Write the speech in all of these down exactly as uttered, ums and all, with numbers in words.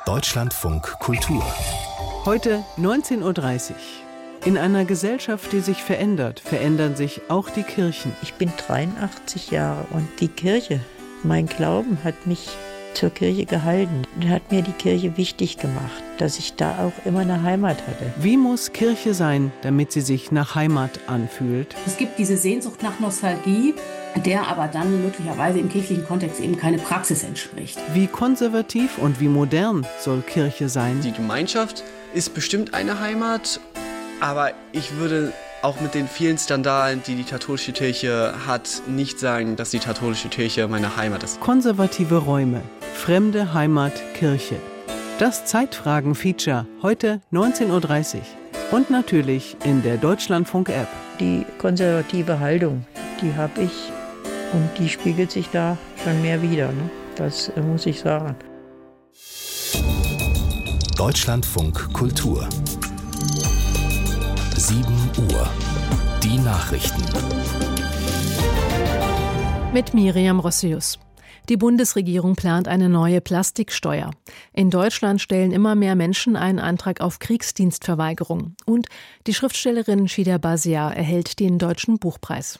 Deutschlandfunk Kultur. Heute neunzehn Uhr dreißig. In einer Gesellschaft, die sich verändert, verändern sich auch die Kirchen. Ich bin dreiundachtzig Jahre und die Kirche, mein Glauben hat mich zur Kirche gehalten und hat mir die Kirche wichtig gemacht, dass ich da auch immer eine Heimat hatte. Wie muss Kirche sein, damit sie sich nach Heimat anfühlt? Es gibt diese Sehnsucht nach Nostalgie, der aber dann möglicherweise im kirchlichen Kontext eben keine Praxis entspricht. Wie konservativ und wie modern soll Kirche sein? Die Gemeinschaft ist bestimmt eine Heimat, aber ich würde auch mit den vielen Skandalen, die die katholische Kirche hat, nicht sagen, dass die katholische Kirche meine Heimat ist. Konservative Räume, fremde Heimat, Kirche. Das Zeitfragen-Feature heute neunzehn Uhr dreißig. Und natürlich in der Deutschlandfunk-App. Die konservative Haltung, die habe ich und die spiegelt sich da schon mehr wider, ne? Das äh, muss ich sagen. Deutschlandfunk Kultur. sieben Uhr. Die Nachrichten. Mit Miriam Rossius. Die Bundesregierung plant eine neue Plastiksteuer. In Deutschland stellen immer mehr Menschen einen Antrag auf Kriegsdienstverweigerung. Und die Schriftstellerin Shida Basia erhält den Deutschen Buchpreis.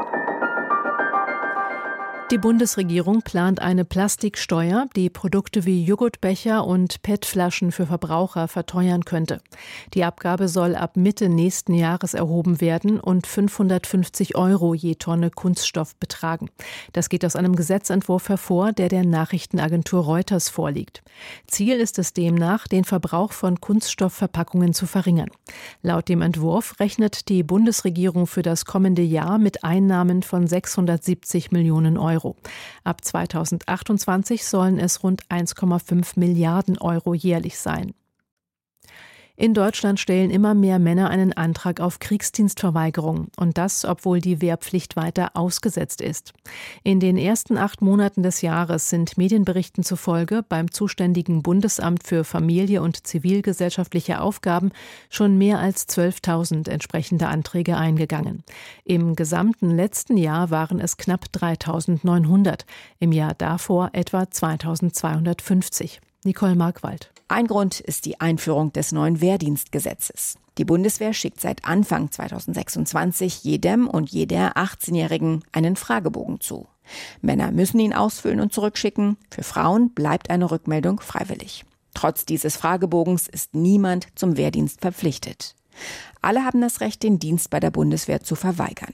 Die Bundesregierung plant eine Plastiksteuer, die Produkte wie Joghurtbecher und P E T-Flaschen für Verbraucher verteuern könnte. Die Abgabe soll ab Mitte nächsten Jahres erhoben werden und fünfhundertfünfzig Euro je Tonne Kunststoff betragen. Das geht aus einem Gesetzentwurf hervor, der der Nachrichtenagentur Reuters vorliegt. Ziel ist es demnach, den Verbrauch von Kunststoffverpackungen zu verringern. Laut dem Entwurf rechnet die Bundesregierung für das kommende Jahr mit Einnahmen von sechshundertsiebzig Millionen Euro. Ab zweitausendachtundzwanzig sollen es rund eins Komma fünf Milliarden Euro jährlich sein. In Deutschland stellen immer mehr Männer einen Antrag auf Kriegsdienstverweigerung. Und das, obwohl die Wehrpflicht weiter ausgesetzt ist. In den ersten acht Monaten des Jahres sind Medienberichten zufolge beim zuständigen Bundesamt für Familie und zivilgesellschaftliche Aufgaben schon mehr als zwölftausend entsprechende Anträge eingegangen. Im gesamten letzten Jahr waren es knapp dreitausendneunhundert. Im Jahr davor etwa zweitausendzweihundertfünfzig. Nicole Markwald. Ein Grund ist die Einführung des neuen Wehrdienstgesetzes. Die Bundeswehr schickt seit Anfang zweitausendsechsundzwanzig jedem und jeder achtzehnjährigen einen Fragebogen zu. Männer müssen ihn ausfüllen und zurückschicken. Für Frauen bleibt eine Rückmeldung freiwillig. Trotz dieses Fragebogens ist niemand zum Wehrdienst verpflichtet. Alle haben das Recht, den Dienst bei der Bundeswehr zu verweigern.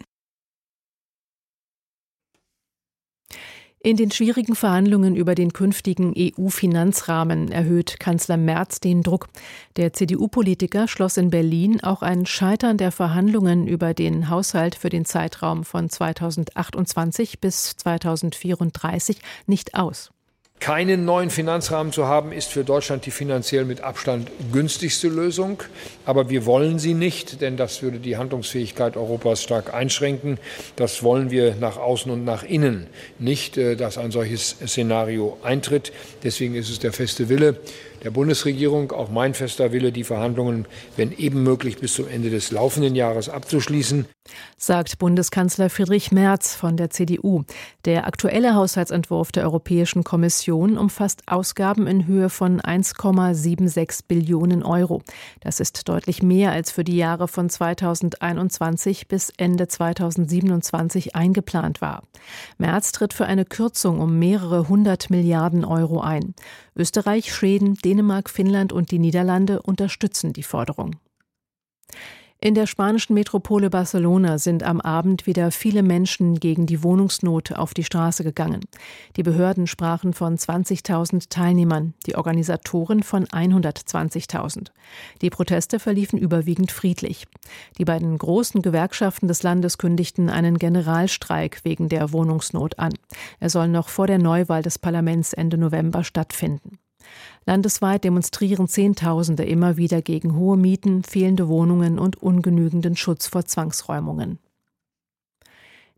In den schwierigen Verhandlungen über den künftigen E U-Finanzrahmen erhöht Kanzler Merz den Druck. Der C D U-Politiker schloss in Berlin auch ein Scheitern der Verhandlungen über den Haushalt für den Zeitraum von zweitausendachtundzwanzig bis zweitausendvierunddreißig nicht aus. Keinen neuen Finanzrahmen zu haben, ist für Deutschland die finanziell mit Abstand günstigste Lösung. Aber wir wollen sie nicht, denn das würde die Handlungsfähigkeit Europas stark einschränken. Das wollen wir nach außen und nach innen nicht, dass ein solches Szenario eintritt. Deswegen ist es der feste Wille der Bundesregierung, auch mein fester Wille, die Verhandlungen, wenn eben möglich, bis zum Ende des laufenden Jahres abzuschließen. Sagt Bundeskanzler Friedrich Merz von der C D U. Der aktuelle Haushaltsentwurf der Europäischen Kommission umfasst Ausgaben in Höhe von eins Komma sechsundsiebzig Billionen Euro. Das ist deutlich mehr als für die Jahre von zweitausendeinundzwanzig bis Ende zweitausendsiebenundzwanzig eingeplant war. Merz tritt für eine Kürzung um mehrere hundert Milliarden Euro ein. Österreich, Schweden, Dänemark, Finnland und die Niederlande unterstützen die Forderung. In der spanischen Metropole Barcelona sind am Abend wieder viele Menschen gegen die Wohnungsnot auf die Straße gegangen. Die Behörden sprachen von zwanzigtausend Teilnehmern, die Organisatoren von hundertzwanzigtausend. Die Proteste verliefen überwiegend friedlich. Die beiden großen Gewerkschaften des Landes kündigten einen Generalstreik wegen der Wohnungsnot an. Er soll noch vor der Neuwahl des Parlaments Ende November stattfinden. Landesweit demonstrieren Zehntausende immer wieder gegen hohe Mieten, fehlende Wohnungen und ungenügenden Schutz vor Zwangsräumungen.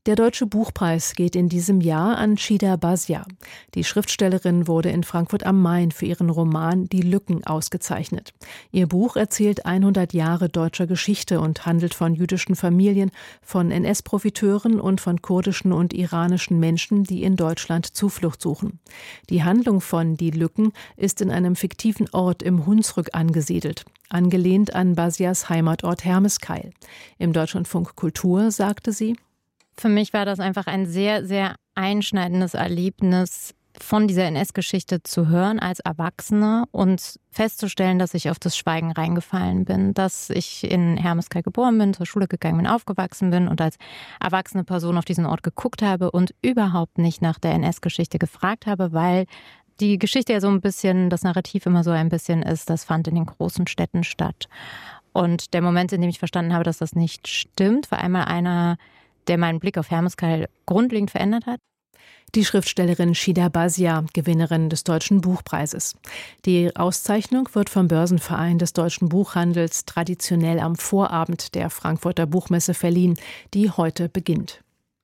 Der Deutsche Buchpreis geht in diesem Jahr an Shida Bazia. Die Schriftstellerin wurde in Frankfurt am Main für ihren Roman Die Lücken ausgezeichnet. Ihr Buch erzählt hundert Jahre deutscher Geschichte und handelt von jüdischen Familien, von N S-Profiteuren und von kurdischen und iranischen Menschen, die in Deutschland Zuflucht suchen. Die Handlung von Die Lücken ist in einem fiktiven Ort im Hunsrück angesiedelt, angelehnt an Bazias Heimatort Hermeskeil. Im Deutschlandfunk Kultur sagte sie: Für mich war das einfach ein sehr, sehr einschneidendes Erlebnis, von dieser N S-Geschichte zu hören als Erwachsene und festzustellen, dass ich auf das Schweigen reingefallen bin, dass ich in Hermeskeil geboren bin, zur Schule gegangen bin, aufgewachsen bin und als erwachsene Person auf diesen Ort geguckt habe und überhaupt nicht nach der N S-Geschichte gefragt habe, weil die Geschichte ja so ein bisschen, das Narrativ immer so ein bisschen ist, das fand in den großen Städten statt. Und der Moment, in dem ich verstanden habe, dass das nicht stimmt, war einmal einer, der meinen Blick auf Hermeskeil grundlegend verändert hat. Die Schriftstellerin Shida Bazia, Gewinnerin des Deutschen Buchpreises. Die Auszeichnung wird vom Börsenverein des deutschen Buchhandels traditionell am Vorabend der Frankfurter Buchmesse verliehen, die heute beginnt.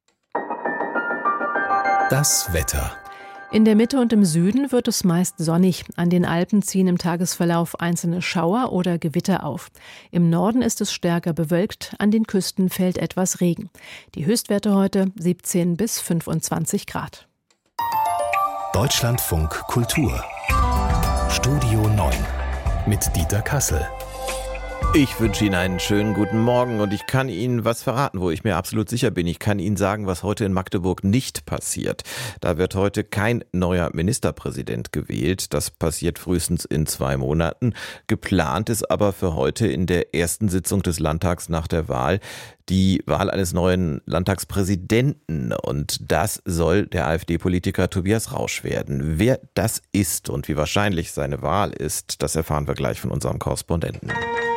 Das Wetter. In der Mitte und im Süden wird es meist sonnig. An den Alpen ziehen im Tagesverlauf einzelne Schauer oder Gewitter auf. Im Norden ist es stärker bewölkt, an den Küsten fällt etwas Regen. Die Höchstwerte heute siebzehn bis fünfundzwanzig Grad. Deutschlandfunk Kultur. Studio neun mit Dieter Kassel. Ich wünsche Ihnen einen schönen guten Morgen und ich kann Ihnen was verraten, wo ich mir absolut sicher bin. Ich kann Ihnen sagen, was heute in Magdeburg nicht passiert. Da wird heute kein neuer Ministerpräsident gewählt. Das passiert frühestens in zwei Monaten. Geplant ist aber für heute in der ersten Sitzung des Landtags nach der Wahl die Wahl eines neuen Landtagspräsidenten. Und das soll der AfD-Politiker Tobias Rausch werden. Wer das ist und wie wahrscheinlich seine Wahl ist, das erfahren wir gleich von unserem Korrespondenten.